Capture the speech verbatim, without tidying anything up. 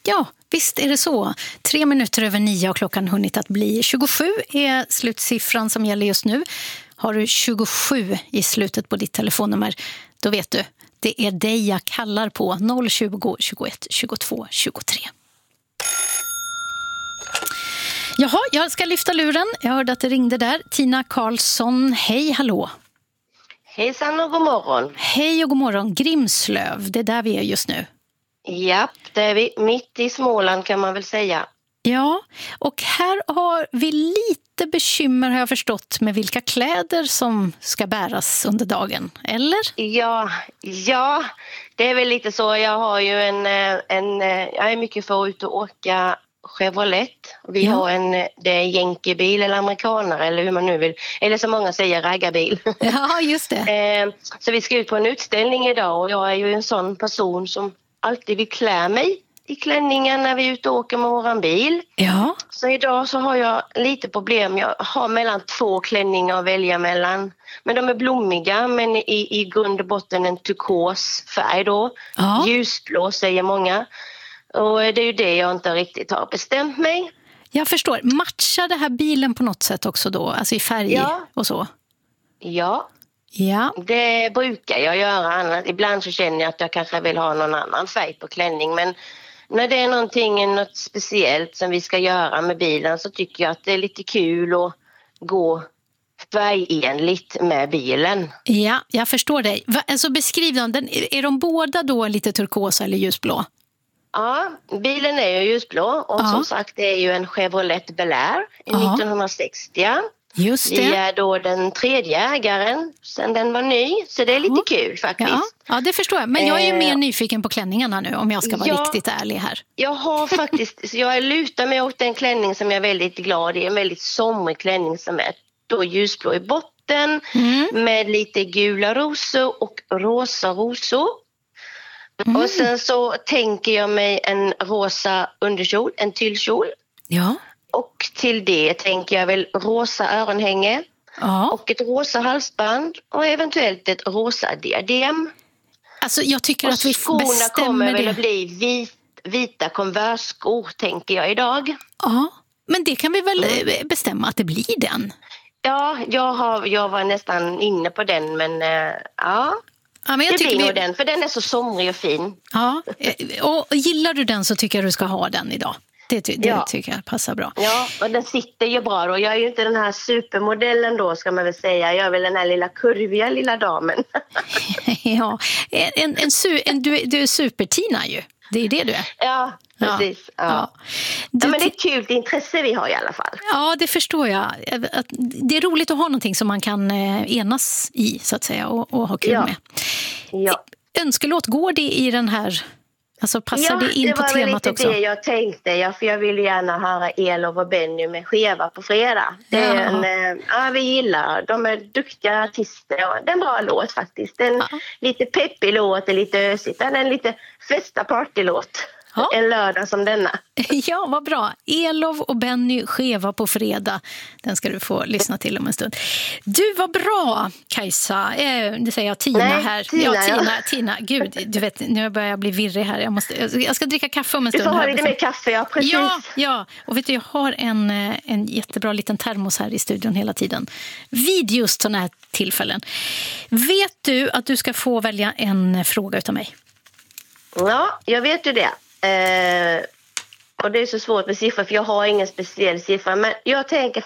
Ja, visst är det så. Tre minuter över nio och klockan hunnit att bli tjugosju är slutsiffran som gäller just nu. Har du tjugosju i slutet på ditt telefonnummer, då vet du, det är dig jag kallar på noll tjugo, tjugoett, tjugotvå, tjugotre. Jaha, jag ska lyfta luren. Jag hörde att det ringde där. Tina Karlsson, hej, hallå. Hejsan och god morgon. Hej och god morgon. Grimslöv, det är där vi är just nu. Ja, det är vi mitt i Småland kan man väl säga. Ja, och här har vi lite bekymmer har jag förstått med vilka kläder som ska bäras under dagen, eller? Ja, ja, det är väl lite så. Jag har ju en, en jag är mycket för att ut och åka Chevrolet. Vi Ja. har en, det är jänkebil eller amerikanare eller hur man nu vill, eller som många säger raggarbil. Ja, just det. Så vi ska ut på en utställning idag och jag är ju en sån person som alltid vill klä mig i klänningen när vi är ute och åker med våran bil. Ja. Så idag så har jag lite problem. Jag har mellan två klänningar att välja mellan. Men de är blommiga, men i, i grund och botten en turkosfärg då. Ja. Ljusblå säger många. Och det är ju det jag inte riktigt har bestämt mig. Jag förstår. Matchar det här bilen på något sätt också då? Alltså i färg Ja. och så? Ja, Ja. det brukar jag göra. Annars, ibland så känner jag att jag kanske vill ha någon annan färg på klänning. Men när det är någonting, något speciellt som vi ska göra med bilen så tycker jag att det är lite kul att gå färgenligt med bilen. Ja, jag förstår dig. Va, alltså beskriv dem. Den, är de båda då lite turkosa eller ljusblå? Ja, bilen är ju ljusblå och Ja. som sagt det är ju en Chevrolet Bel Air i Ja. nittonhundrasextio. Just det. Vi är då den tredje ägaren sen den var ny, så det är lite Ja. kul faktiskt. Ja, ja, det förstår jag. Men jag är ju mer Eh, nyfiken på klänningarna nu om jag ska vara ja. riktigt ärlig här. Jag har faktiskt, så jag lutar mig åt en klänning som jag är väldigt glad i, en väldigt somrig klänning som är då ljusblå i botten Mm. med lite gula rosor och rosa rosor. Mm. Och sen så tänker jag mig en rosa underkjol, en tyllkjol. Ja. Och till det tänker jag väl rosa öronhänge Ja. och ett rosa halsband och eventuellt ett rosa diadem. Alltså jag tycker Och att vi skorna kommer bestämmer väl det. att bli vit, vita Converse-skor tänker jag idag. Ja, men det kan vi väl eh, bestämma att det blir den. Ja, jag, har, jag var nästan inne på den men äh, ja, Ja, men jag det tycker blir vi... nog den för den är så somrig och fin. Ja, eh, och gillar du den så tycker jag du ska ha den idag. Det, ty- det Ja. tycker jag passar bra. Ja, och den sitter ju bra då. Jag är ju inte den här supermodellen då ska man väl säga. Jag är väl den här lilla kurviga lilla damen. Ja, en, en, su- en, du, du är super-Tina ju. Det är det du är. Ja, precis. Ja. Ja. Ja. Du, men det är ett kul intresse vi har i alla fall. ja, det förstår jag. Att det är roligt att ha någonting som man kan eh, enas i så att säga och, och ha kul Ja. med. Ja. Önskelåt, går det i den här... Alltså passar Ja, det in på var väl temat lite också? det jag tänkte. Ja, för jag ville gärna höra Elof och Benny med Skeva på fredag. Det är en, eh, ja, vi gillar. De är duktiga artister. Och det är en bra låt faktiskt. En Ja. lite peppig låt, lite ösigt. Det är en lite festa partylåt. Ja. En lördag som denna. Ja, vad bra. Elof och Benny, Skeva på fredag. Den ska du få lyssna till om en stund. Du, var bra, Kajsa. Eh, det säger jag Tina Nej, här. Tina, ja, Tina, ja. Tina. Gud, du vet, nu börjar jag bli virrig här. Jag, måste, jag ska dricka kaffe om en Du stund. får ha här. lite mer kaffe, ja precis. Ja, ja, och vet du, jag har en, eh, en jättebra liten termos här i studion hela tiden. Vid just sådana här tillfällen. Vet du att du ska få välja en fråga utav mig? Ja, jag vet ju det. Eh, och det är så svårt med siffror för jag har ingen speciell siffra. Men jag tänker